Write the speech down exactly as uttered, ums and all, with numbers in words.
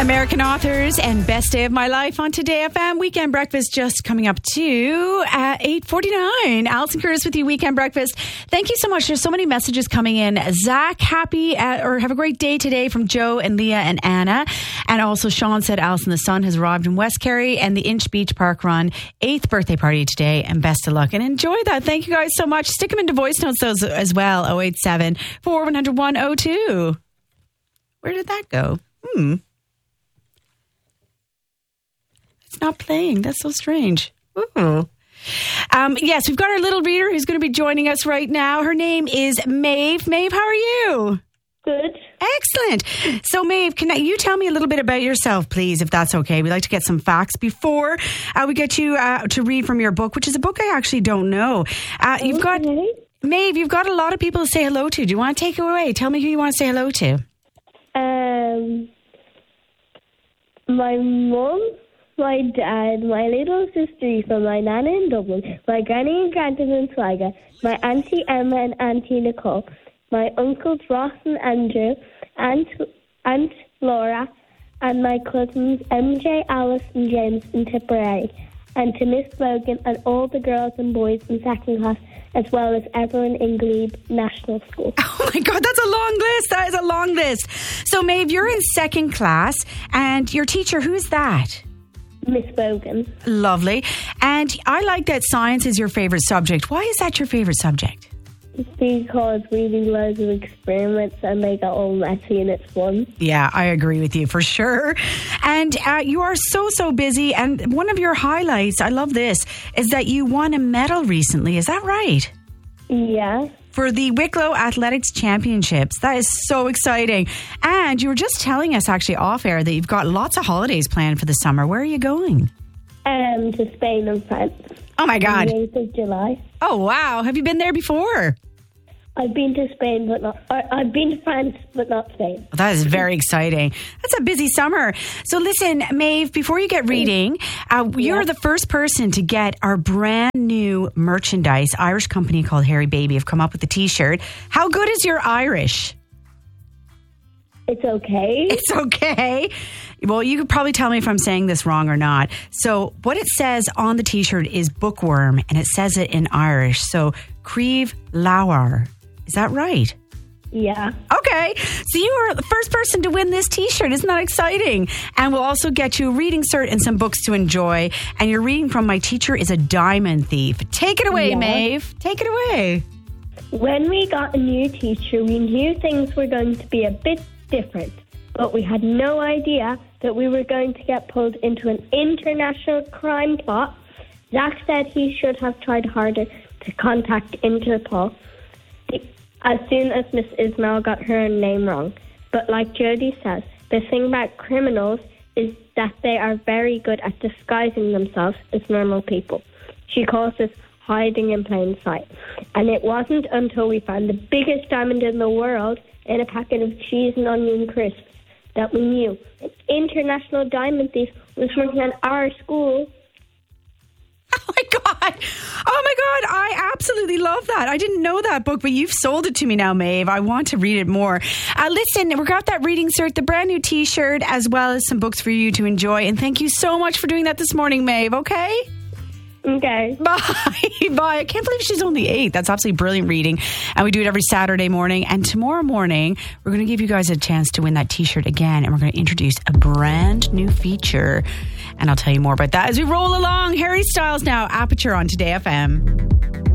American Authors and Best Day of My Life on Today F M. Weekend Breakfast just coming up to uh, eight forty-nine. Alison Curtis with you, Weekend Breakfast. Thank you so much. There's so many messages coming in. Zach, happy at, or have a great day today from Joe and Leah and Anna. And also Sean said Alison, the sun has arrived in West Kerry and the Inch Beach Park Run. Eighth birthday party today, and best of luck. And enjoy that. Thank you guys so much. Stick them into voice notes those as well. oh eight seven, four one zero one oh two. Where did that go? Hmm. It's not playing. That's so strange. Ooh. Um, yes, we've got our little reader who's going to be joining us right now. Her name is Maeve. Maeve, how are you? Good. Excellent. So, Maeve, can you tell me a little bit about yourself, please, if that's okay? We'd like to get some facts before uh, we get you uh, to read from your book, which is a book I actually don't know. Uh, you've got, Okay. Maeve, you've got a lot of people to say hello to. Do you want to take it away? Tell me who you want to say hello to. Um, my mum, my dad, my little sister Eva, my nana in Dublin, my granny and granddad in Sligo, my auntie Emma and auntie Nicole, my uncles Ross and Andrew, aunt, aunt Laura, and my cousins M J, Alice and James in Tipperary, and to Miss Logan and all the girls and boys in second class, as well as everyone in Glebe National School. Oh my God, that's a long list. That is a long list. So, Maeve, you're in second class, and your teacher, who's that? Miss Bogan. Lovely. And I like that science is your favorite subject. Why is that your favorite subject? Because we do loads of experiments and they get all messy and it's fun. Yeah, I agree with you for sure. And uh, you are so, so busy. And one of your highlights, I love this, is that you won a medal recently. Is that right? Yeah. For the Wicklow Athletics Championships. That is so exciting. And you were just telling us actually off air that you've got lots of holidays planned for the summer. Where are you going? Um, to Spain and France. Oh my God. On the eighth of July. Oh wow. Have you been there before? I've been to Spain, but not. Or, I've been to France, but not Spain. That is very exciting. That's a busy summer. So listen, Maeve, before you get reading, uh, you're Yeah. the first person to get our brand new merchandise. Irish company called Harry Baby have come up with the T-shirt. How good is your Irish? It's okay. It's okay. Well, you could probably tell me if I'm saying this wrong or not. So what it says on the T-shirt is bookworm, and it says it in Irish. So Creve Lauer. Is that right? Yeah. Okay. So you are the first person to win this T-shirt. Isn't that exciting? And we'll also get you a reading cert and some books to enjoy. And your reading from My Teacher is a Diamond Thief. Take it away, Yeah. Maeve. Take it away. When we got a new teacher, we knew things were going to be a bit different, but we had no idea that we were going to get pulled into an international crime plot. Zach said he should have tried harder to contact Interpol as soon as Miss Ismail got her name wrong. But like Jodie says, the thing about criminals is that they are very good at disguising themselves as normal people. She calls this hiding in plain sight. And it wasn't until we found the biggest diamond in the world in a packet of cheese and onion crisps that we knew an international diamond thief was working at our school. Oh my God. Oh my God. I absolutely love that. I didn't know that book, but you've sold it to me now, Maeve. I want to read it more. Uh, listen, we've got that reading cert, the brand new T-shirt, as well as some books for you to enjoy. And thank you so much for doing that this morning, Maeve. Okay? Okay. Bye. Bye. I can't believe she's only eight. That's absolutely brilliant reading. And we do it every Saturday morning. And tomorrow morning, we're going to give you guys a chance to win that T-shirt again. And we're going to introduce a brand new feature. And I'll tell you more about that as we roll along. Harry Styles now, Aperture on Today F M.